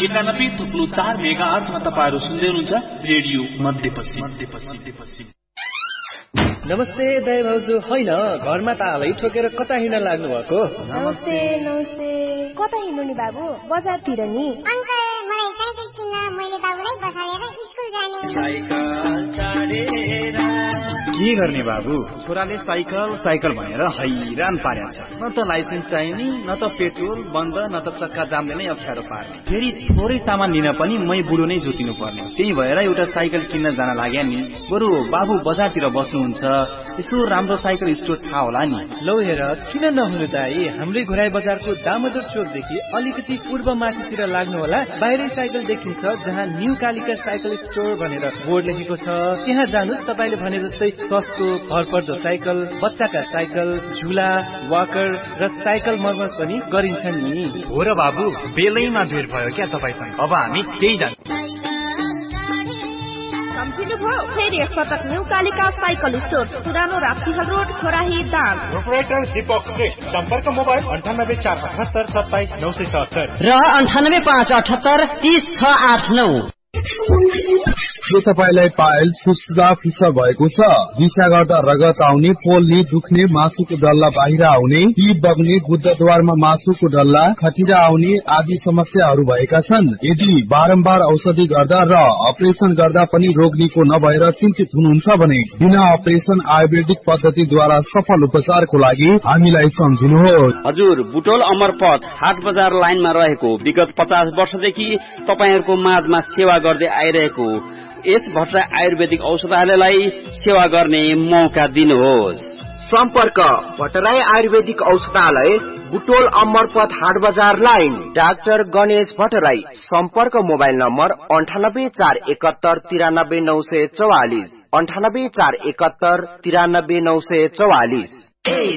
91.4 मेगाहर्जमा तपाईहरु सुन्दै हुनुहुन्छ रेडियो मध्यपश्चिम। नमस्ते दाइ भाउजू, होइन घरमा तालै ठोकेर कता हिँड्न लाग्नु भएको? नमस्ते कता हिँड्नु नि बाबु? बजारतिर नि। अंकल मलाई साइकल किन्न मैले बाबुलाई बसालेर स्कुल जाने। साइकल चढेर के गर्ने बाबु? छोराले साइकल भनेर हैरान पारेको छ। न त लाइसेन्स चाहिने, न त पेट्रोल बन्द, न त चक्का जामले नै अप्ठ्यारो पार्ने। फेरि थोरै सामान लिन पनि मै बुढो नै जोतिनु पर्ने। त्यही भएर एउटा साइकल किन्न जान लाग्या नि। बरु बाबु बजारतिर बस्नुहुन्छ, यसो राम्रो साइकल स्टोर थाहा होला नि। लौ हेर, किन नहुनु दाइ? हाम्रै घुराई बजारको दामोदर चोकदेखि अलिकति पूर्व माथितिर लाग्नु होला। बाहिरै साइकल देखिन्छ जहाँ न्यू कालिका साइकल स्टोर भनेर बोर्ड लेखेको छ। त्यहाँ जानुस्, तपाईले भने जस्तै सस्तो भरपर्दो साइकल, बच्चाका साइकल, झुला, वाकर र साइकल मर्मत पनि गरिन्छ नि। हो र बाबु, बेलैमा भेट भयो क्या तपाईसँग। अब हामी त्यही जान्छौँ। फेरि एकपटक न्यू कालिका साइकल स्टोर, पुरानो राप्तीहल रोड, खोराही दाम। प्रोपराइटर दीपक श्रेष्ठ। सम्पर्क मोबाइल 984778 977 र 9858830689। के तपाईलाई पाइल्स फुस्फुसा फिसर भएको छ? दिशा गर्दा रगत आउने, पोल्ने, दुख्ने, मासुको डल्ला बाहिर आउने, पिप बग्ने, गुद्दाद्वारमा मासुको डल्ला, खटिरा आउने आदि समस्याहरू भएका छन्? यदि बारम्बार औषधि गर्दा र अपरेसन गर्दा पनि रोग निको नभएर चिन्तित हुनुहुन्छ भने बिना अपरेसन आयुर्वेदिक पद्धतिद्वारा सफल उपचारको लागि हामीलाई सम्झिनुहोस्। हजुर, बुटोल अमरपथ हाट बजार लाइनमा रहेको विगत 50 वर्षदेखि तपाईहरुको माझमा सेवा गर्दै आइरहेको यस भट्टराई आयुर्वेदिक औषधालयलाई सेवा गर्ने मौका दिनुहोस्। सम्पर्क भट्टराई आयुर्वेदिक औषधालय, बुटोल अमरपथ हाट बजार लाइन, डाक्टर गणेश भट्टराई। सम्पर्क मोबाइल नम्बर 9841793944 9841793944।